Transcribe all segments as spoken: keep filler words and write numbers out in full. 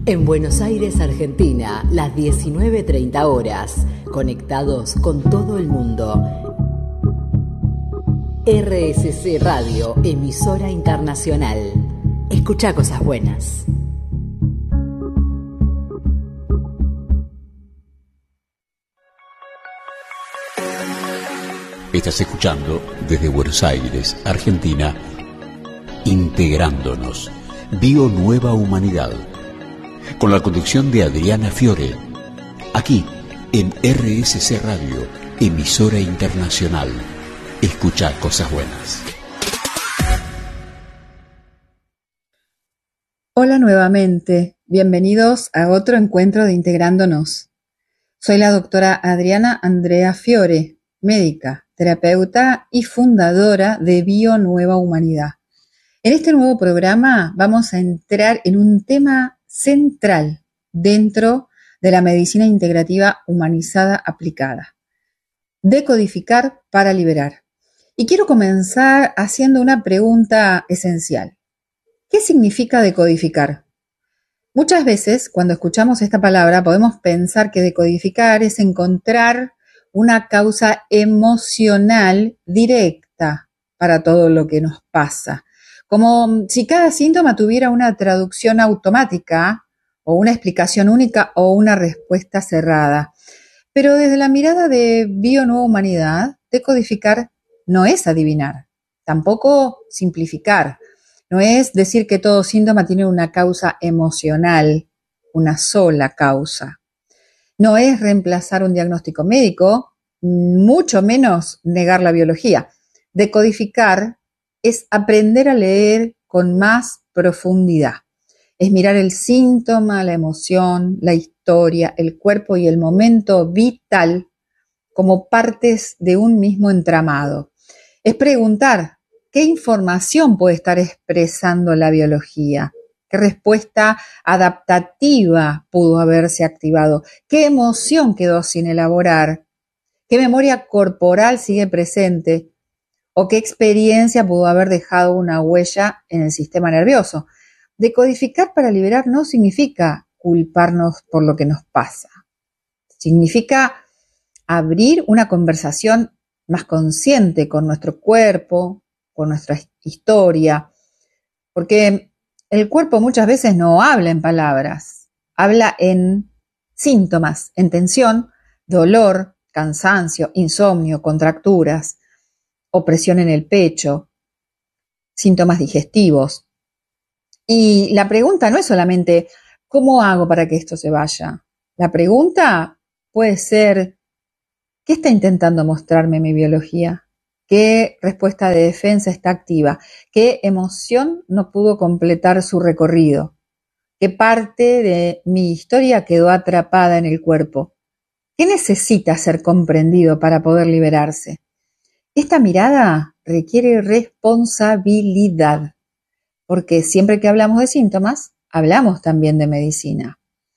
En Buenos Aires, Argentina, las diecinueve treinta horas, conectados con todo el mundo. R S C Radio, emisora internacional. Escucha cosas buenas. Estás escuchando desde Buenos Aires, Argentina, Integrándonos, Bio Nueva Humanidad, con la conducción de Adriana Fiore, aquí en R S C Radio, emisora internacional. Escucha cosas buenas. Hola nuevamente, bienvenidos a otro encuentro de Integrándonos. Soy la doctora Adriana Andrea Fiore, médica, terapeuta y fundadora de Bio Nueva Humanidad. En este nuevo programa vamos a entrar en un tema central dentro de la medicina integrativa humanizada aplicada: decodificar para liberar. Y quiero comenzar haciendo una pregunta esencial. ¿Qué significa decodificar? Muchas veces, cuando escuchamos esta palabra, podemos pensar que decodificar es encontrar una causa emocional directa para todo lo que nos pasa, como si cada síntoma tuviera una traducción automática o una explicación única o una respuesta cerrada. Pero desde la mirada de Bio Nueva Humanidad, decodificar no es adivinar, tampoco simplificar, no es decir que todo síntoma tiene una causa emocional, una sola causa. No es reemplazar un diagnóstico médico, mucho menos negar la biología. Decodificar es aprender a leer con más profundidad. Es mirar el síntoma, la emoción, la historia, el cuerpo y el momento vital como partes de un mismo entramado. Es preguntar qué información puede estar expresando la biología, qué respuesta adaptativa pudo haberse activado, qué emoción quedó sin elaborar, qué memoria corporal sigue presente o qué experiencia pudo haber dejado una huella en el sistema nervioso. Decodificar para liberar no significa culparnos por lo que nos pasa. Significa abrir una conversación más consciente con nuestro cuerpo, con nuestra historia, porque el cuerpo muchas veces no habla en palabras, habla en síntomas, en tensión, dolor, cansancio, insomnio, contracturas, opresión en el pecho, síntomas digestivos. Y la pregunta no es solamente ¿cómo hago para que esto se vaya? La pregunta puede ser ¿qué está intentando mostrarme mi biología? ¿Qué respuesta de defensa está activa? ¿Qué emoción no pudo completar su recorrido? ¿Qué parte de mi historia quedó atrapada en el cuerpo? ¿Qué necesita ser comprendido para poder liberarse? Esta mirada requiere responsabilidad, porque siempre que hablamos de síntomas, hablamos también de medicina.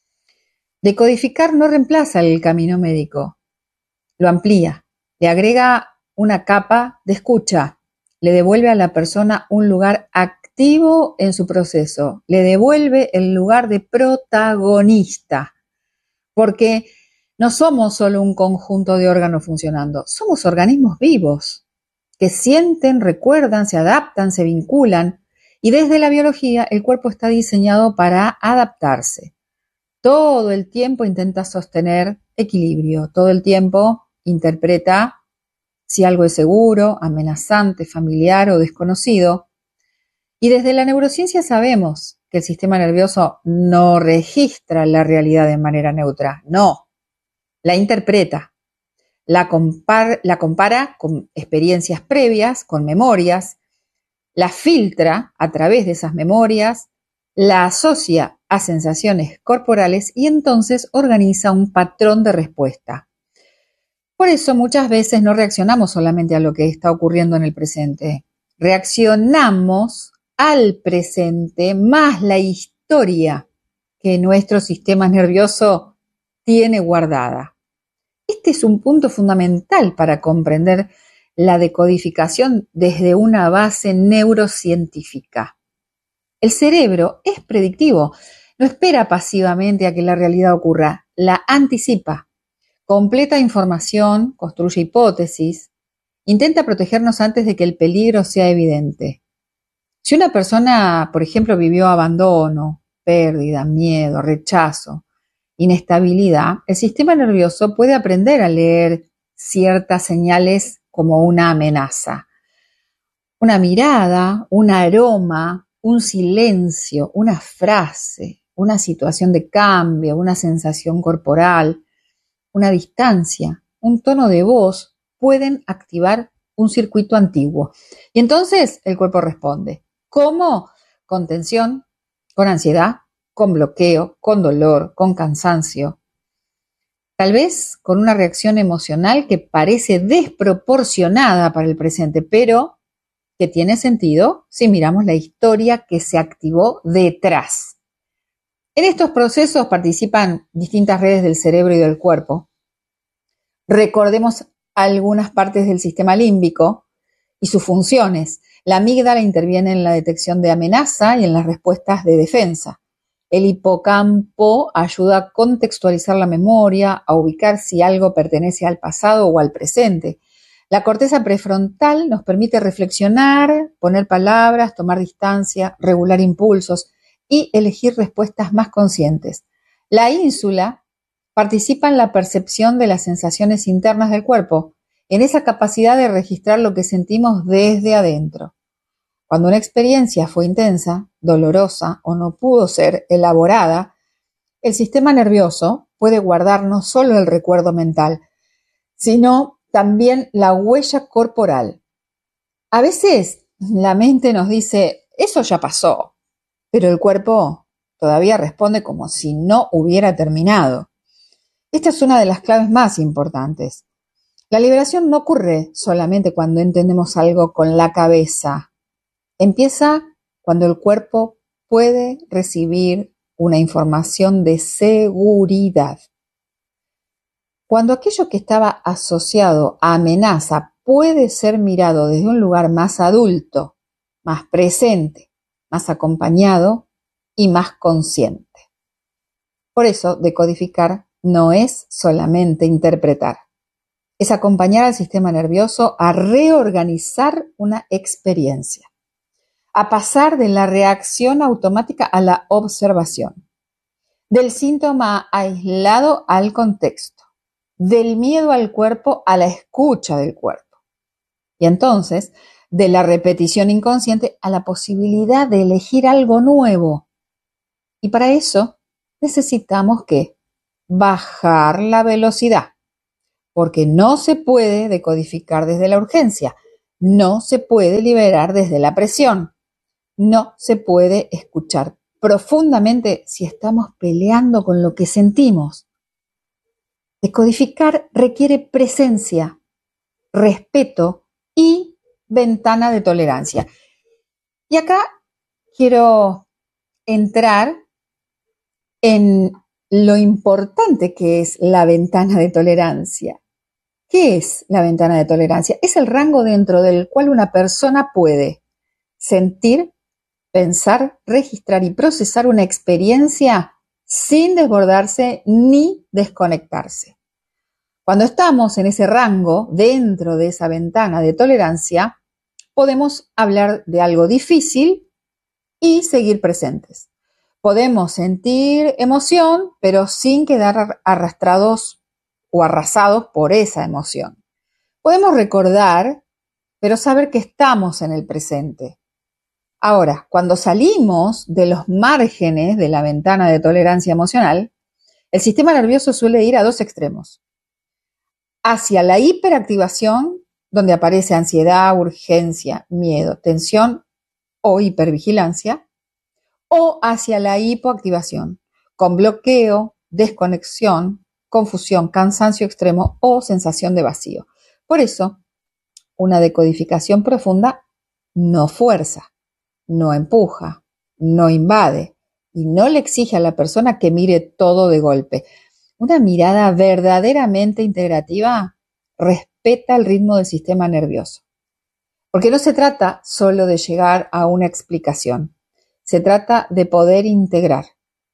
Decodificar no reemplaza el camino médico, lo amplía, le agrega una capa de escucha, le devuelve a la persona un lugar activo en su proceso, le devuelve el lugar de protagonista, porque no somos solo un conjunto de órganos funcionando, somos organismos vivos que sienten, recuerdan, se adaptan, se vinculan, y desde la biología el cuerpo está diseñado para adaptarse. Todo el tiempo intenta sostener equilibrio, todo el tiempo interpreta si algo es seguro, amenazante, familiar o desconocido. Y desde la neurociencia sabemos que el sistema nervioso no registra la realidad de manera neutra, no, la interpreta, la, compar, la compara con experiencias previas, con memorias, la filtra a través de esas memorias, la asocia a sensaciones corporales y entonces organiza un patrón de respuesta. Por eso muchas veces no reaccionamos solamente a lo que está ocurriendo en el presente, reaccionamos al presente más la historia que nuestro sistema nervioso tiene guardada. Este es un punto fundamental para comprender la decodificación desde una base neurocientífica. El cerebro es predictivo. No espera pasivamente a que la realidad ocurra, la anticipa, completa información, construye hipótesis, intenta protegernos antes de que el peligro sea evidente. Si una persona, por ejemplo, vivió abandono, pérdida, miedo, rechazo, inestabilidad, el sistema nervioso puede aprender a leer ciertas señales como una amenaza. Una mirada, un aroma, un silencio, una frase, una situación de cambio, una sensación corporal, una distancia, un tono de voz pueden activar un circuito antiguo. Y entonces el cuerpo responde. ¿Cómo? Con tensión, con ansiedad, con bloqueo, con dolor, con cansancio. Tal vez con una reacción emocional que parece desproporcionada para el presente, pero que tiene sentido si miramos la historia que se activó detrás. En estos procesos participan distintas redes del cerebro y del cuerpo. Recordemos algunas partes del sistema límbico y sus funciones. La amígdala interviene en la detección de amenaza y en las respuestas de defensa. El hipocampo ayuda a contextualizar la memoria, a ubicar si algo pertenece al pasado o al presente. La corteza prefrontal nos permite reflexionar, poner palabras, tomar distancia, regular impulsos y elegir respuestas más conscientes. La ínsula participa en la percepción de las sensaciones internas del cuerpo, en esa capacidad de registrar lo que sentimos desde adentro. Cuando una experiencia fue intensa, dolorosa o no pudo ser elaborada, el sistema nervioso puede guardar no solo el recuerdo mental, sino también la huella corporal. A veces la mente nos dice, eso ya pasó, pero el cuerpo todavía responde como si no hubiera terminado. Esta es una de las claves más importantes. La liberación no ocurre solamente cuando entendemos algo con la cabeza. Empieza cuando el cuerpo puede recibir una información de seguridad. Cuando aquello que estaba asociado a amenaza puede ser mirado desde un lugar más adulto, más presente, más acompañado y más consciente. Por eso, decodificar no es solamente interpretar. Es acompañar al sistema nervioso a reorganizar una experiencia, a pasar de la reacción automática a la observación, del síntoma aislado al contexto, del miedo al cuerpo a la escucha del cuerpo. Y entonces, de la repetición inconsciente a la posibilidad de elegir algo nuevo. Y para eso necesitamos que bajar la velocidad, porque no se puede decodificar desde la urgencia, no se puede liberar desde la presión. No se puede escuchar profundamente si estamos peleando con lo que sentimos. Decodificar requiere presencia, respeto y ventana de tolerancia. Y acá quiero entrar en lo importante que es la ventana de tolerancia. ¿Qué es la ventana de tolerancia? Es el rango dentro del cual una persona puede sentir, pensar, registrar y procesar una experiencia sin desbordarse ni desconectarse. Cuando estamos en ese rango, dentro de esa ventana de tolerancia, podemos hablar de algo difícil y seguir presentes. Podemos sentir emoción, pero sin quedar arrastrados o arrasados por esa emoción. Podemos recordar, pero saber que estamos en el presente. Ahora, cuando salimos de los márgenes de la ventana de tolerancia emocional, el sistema nervioso suele ir a dos extremos. Hacia la hiperactivación, donde aparece ansiedad, urgencia, miedo, tensión o hipervigilancia, o hacia la hipoactivación, con bloqueo, desconexión, confusión, cansancio extremo o sensación de vacío. Por eso, una decodificación profunda no fuerza, no empuja, no invade y no le exige a la persona que mire todo de golpe. Una mirada verdaderamente integrativa respeta el ritmo del sistema nervioso. Porque no se trata solo de llegar a una explicación, se trata de poder integrar.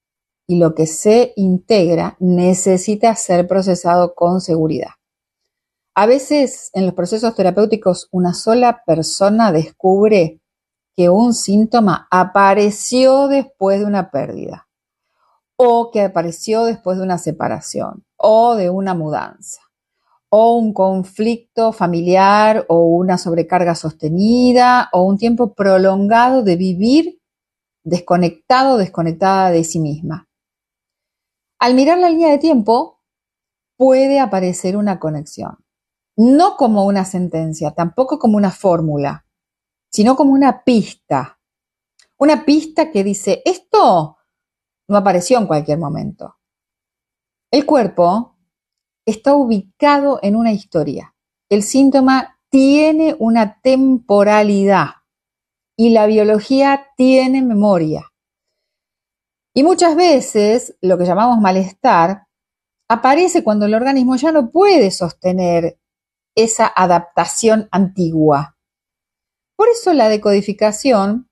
y lo que se integra necesita ser procesado con seguridad. A veces en los procesos terapéuticos una sola persona descubre que un síntoma apareció después de una pérdida, o que apareció después de una separación, o de una mudanza, o un conflicto familiar, o una sobrecarga sostenida, o un tiempo prolongado de vivir desconectado, desconectada de sí misma. Al mirar la línea de tiempo, puede aparecer una conexión, no como una sentencia, tampoco como una fórmula, sino como una pista. Una pista que dice, esto no apareció en cualquier momento. El cuerpo está ubicado en una historia. El síntoma tiene una temporalidad y la biología tiene memoria. Y muchas veces lo que llamamos malestar aparece cuando el organismo ya no puede sostener esa adaptación antigua. Por eso la decodificación,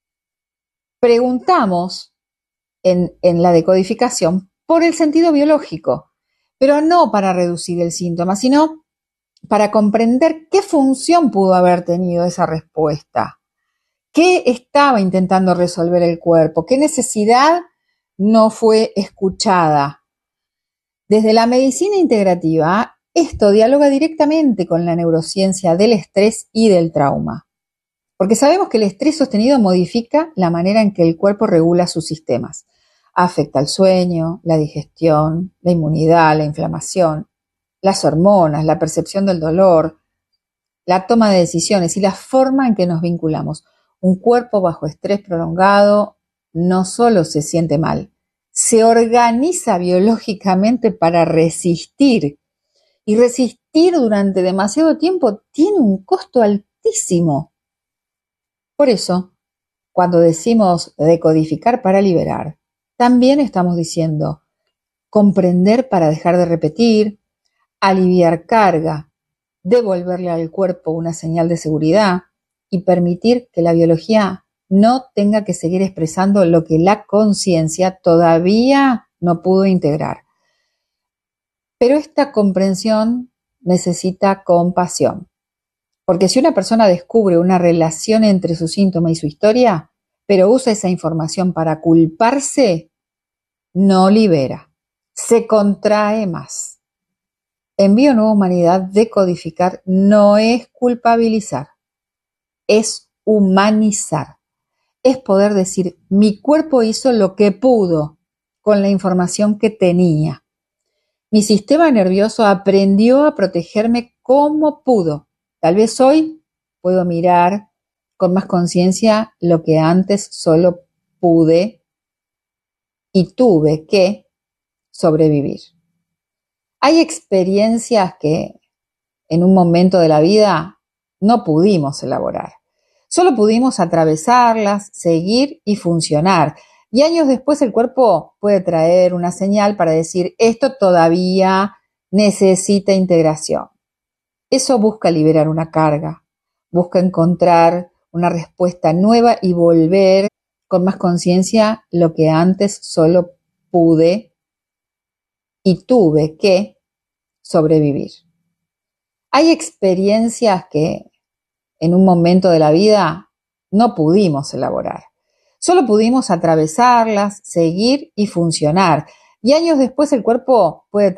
preguntamos en, en la decodificación por el sentido biológico, pero no para reducir el síntoma, sino para comprender qué función pudo haber tenido esa respuesta, qué estaba intentando resolver el cuerpo, qué necesidad no fue escuchada. Desde la medicina integrativa, esto dialoga directamente con la neurociencia del estrés y del trauma, porque sabemos que el estrés sostenido modifica la manera en que el cuerpo regula sus sistemas. Afecta el sueño, la digestión, la inmunidad, la inflamación, las hormonas, la percepción del dolor, la toma de decisiones y la forma en que nos vinculamos. Un cuerpo bajo estrés prolongado no solo se siente mal, se organiza biológicamente para resistir. Y resistir durante demasiado tiempo tiene un costo altísimo. Por eso, cuando decimos decodificar para liberar, también estamos diciendo comprender para dejar de repetir, aliviar carga, devolverle al cuerpo una señal de seguridad y permitir que la biología no tenga que seguir expresando lo que la conciencia todavía no pudo integrar. Pero esta comprensión necesita compasión, porque si una persona descubre una relación entre su síntoma y su historia, pero usa esa información para culparse, no libera, se contrae más. En Bio Nueva Humanidad, decodificar no es culpabilizar, es humanizar. Es poder decir, mi cuerpo hizo lo que pudo con la información que tenía. Mi sistema nervioso aprendió a protegerme como pudo. Tal vez hoy puedo mirar con más conciencia lo que antes solo pude y tuve que sobrevivir. Hay experiencias que en un momento de la vida no pudimos elaborar. Solo pudimos atravesarlas, seguir y funcionar. Y años después el cuerpo puede traer una señal para decir, esto todavía necesita integración. Eso busca liberar una carga, busca encontrar una respuesta nueva y volver con más conciencia lo que antes solo pude y tuve que sobrevivir. Hay experiencias que en un momento de la vida no pudimos elaborar. Solo pudimos atravesarlas, seguir y funcionar. Y años después el cuerpo puede